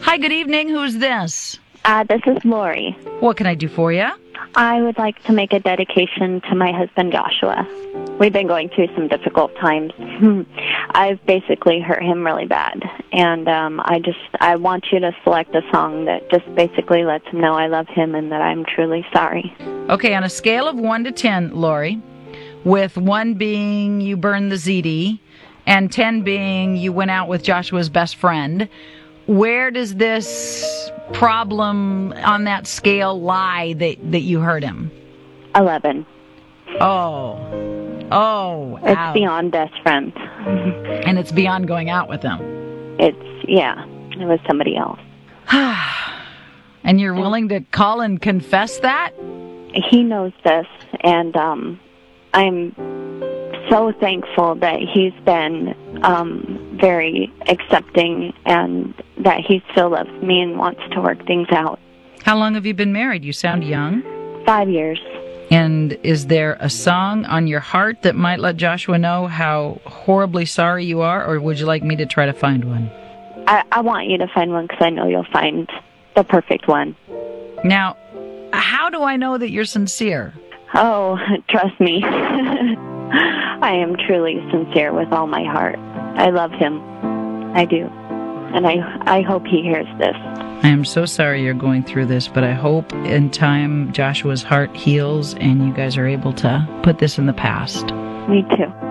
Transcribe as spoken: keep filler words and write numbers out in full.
Hi, good evening. Who's this? Uh, this is Lori. What can I do for you? I would like to make a dedication to my husband, Joshua. We've been going through some difficult times. I've basically hurt him really bad. And um, I just, I want you to select a song that just basically lets him know I love him and that I'm truly sorry. Okay, on a scale of one to ten, Lori, with one being you burned the Z D and ten being you went out with Joshua's best friend, where does this problem on that scale lie that, that you hurt him? eleven. Oh. Oh. It's ouch. beyond best friend. And it's beyond going out with him. It's, yeah, it was somebody else. And you're willing to call and confess that? He knows this, and um, I'm so thankful that he's been um, very accepting and that he still loves me and wants to work things out. How long have you been married? You sound young. Five years. And is there a song on your heart that might let Joshua know how horribly sorry you are, or would you like me to try to find one? I, I want you to find one because I know you'll find the perfect one. Now, how do I know that you're sincere? Oh, trust me. I am truly sincere with all my heart. I love him. I do. And I, I hope he hears this. I am so sorry you're going through this, but I hope in time Joshua's heart heals and you guys are able to put this in the past. Me too.